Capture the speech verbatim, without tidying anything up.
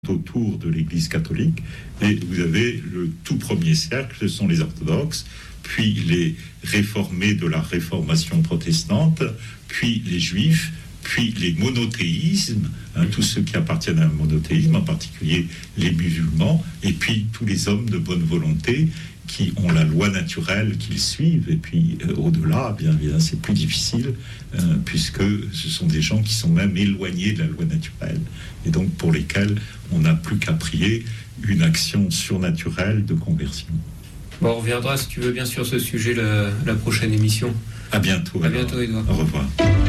autour de l'Église catholique, et vous avez le tout premier cercle, ce sont les orthodoxes, puis les réformés de la réformation protestante, puis les juifs, puis les monothéismes, hein, tous ceux qui appartiennent à un monothéisme, en particulier les musulmans, et puis tous les hommes de bonne volonté qui ont la loi naturelle qu'ils suivent, et puis euh, au-delà, bien bien, c'est plus difficile, euh, puisque ce sont des gens qui sont même éloignés de la loi naturelle, et donc pour lesquels on n'a plus qu'à prier une action surnaturelle de conversion. Bon, on reviendra, si tu veux bien, sur ce sujet la, la prochaine émission. À bientôt. À bientôt, Édouard. Au revoir.